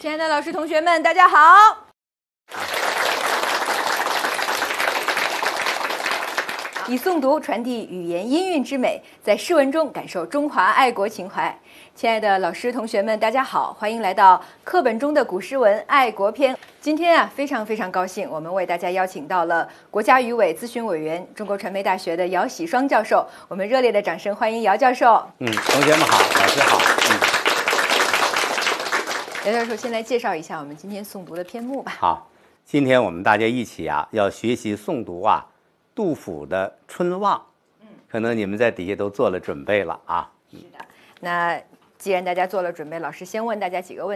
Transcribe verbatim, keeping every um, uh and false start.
亲爱的老师、同学们，大家好。以诵读传递语言音韵之美，在诗文中感受中华爱国情怀。亲爱的老师、同学们，大家好，欢迎来到课本中的古诗文爱国篇。今天啊，非常非常高兴，我们为大家邀请到了国家语委咨询委员、中国传媒大学的姚喜双教授。我们热烈的掌声欢迎姚教授。 嗯，同学们好，老师好。 嗯，姚教授先来介绍一下我们今天诵读的篇目吧。 好，今天我们大家一起啊，要学习诵读啊。杜甫的《春望》，嗯，可能你们在底下都做了准备了啊。 是的，那既然大家做了准备，老师先问大家几个问题。